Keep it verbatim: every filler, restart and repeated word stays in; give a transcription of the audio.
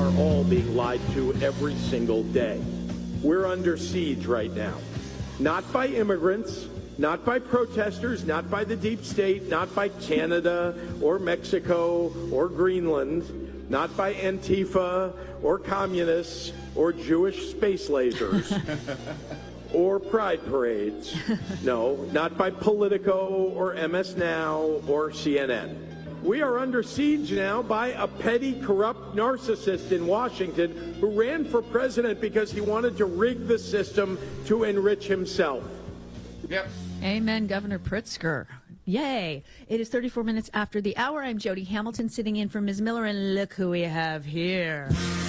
are all being lied to every single day. We're under siege right now. Not by immigrants, not by protesters, not by the deep state, not by Canada or Mexico or Greenland, not by Antifa or communists or Jewish space lasers or pride parades. No, not by Politico or M S Now or C N N. We are under siege now by a petty, corrupt narcissist in Washington who ran for president because he wanted to rig the system to enrich himself. Yep. Amen, Governor Pritzker. Yay. It is thirty-four minutes after the hour. I'm Jody Hamilton sitting in for Miz Miller, and look who we have here.